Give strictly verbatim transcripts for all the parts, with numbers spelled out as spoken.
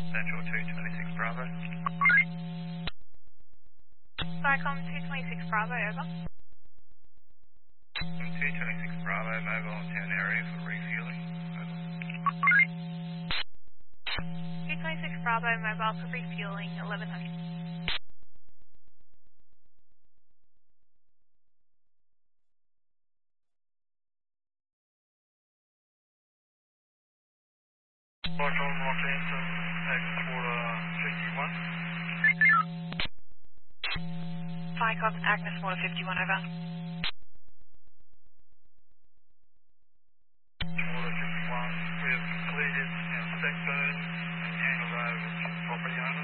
Central two twenty-six Bravo. Cyclone two twenty-six Bravo, over. two twenty-six Bravo, mobile in town area for refueling. Over. two twenty-six Bravo, mobile for refueling, eleven hundred. Cyclone Rockhampton, Agnes Water fifty-one. Cyclone Agnes Water fifty-one, over. Water fifty-one, we have completed our stack burn and handled over to the property owner.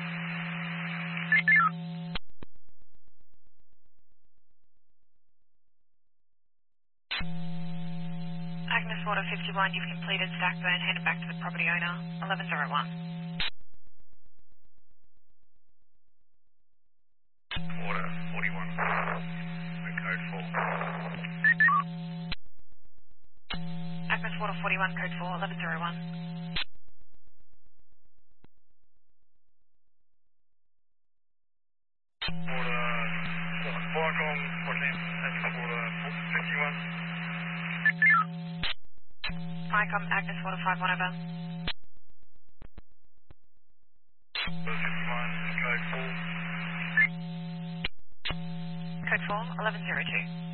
Agnes Water fifty-one, you've completed stack burn, handed back to the property owner, eleven oh one. Water forty-one, and code four. Agnes Water forty-one, code four, eleven oh one. Water, Cyclone Rockhampton, Agnes Water fifty-one. Cyclone Agnes Water fifty-one, over. Water fifty-one, code four. Code four, eleven oh two.